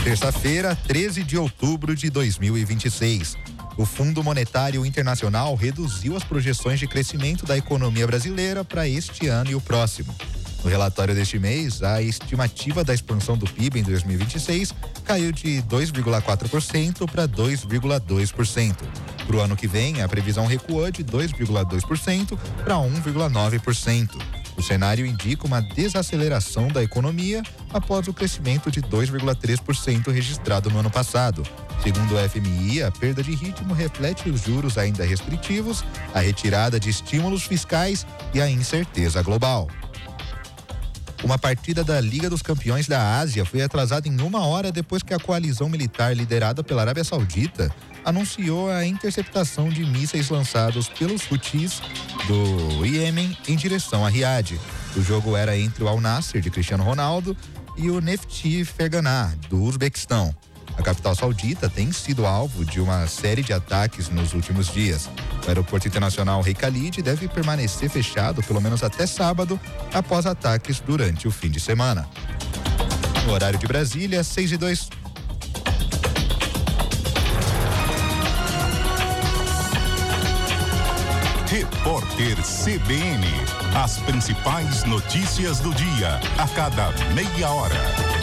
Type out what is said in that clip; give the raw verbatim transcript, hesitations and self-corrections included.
Terça-feira, treze de outubro de dois mil e vinte e seis. O Fundo Monetário Internacional reduziu as projeções de crescimento da economia brasileira para este ano e o próximo. No relatório deste mês, a estimativa da expansão do P I B em dois mil e vinte e seis caiu de dois vírgula quatro por cento para dois vírgula dois por cento. Para o ano que vem, a previsão recuou de dois vírgula dois por cento para um vírgula nove por cento. O cenário indica uma desaceleração da economia após o crescimento de dois vírgula três por cento registrado no ano passado. Segundo o F M I, a perda de ritmo reflete os juros ainda restritivos, a retirada de estímulos fiscais e a incerteza global. Uma partida da Liga dos Campeões da Ásia foi atrasada em uma hora depois que a coalizão militar liderada pela Arábia Saudita anunciou a interceptação de mísseis lançados pelos Houthis do Iêmen em direção a Riad. O jogo era entre o Al Nassr de Cristiano Ronaldo e o Nefti Ferganah do Uzbequistão. A capital saudita tem sido alvo de uma série de ataques nos últimos dias. O aeroporto internacional Rei Khalid deve permanecer fechado pelo menos até sábado, após ataques durante o fim de semana. No horário de Brasília, seis e dois. Repórter C B N. As principais notícias do dia, a cada meia hora.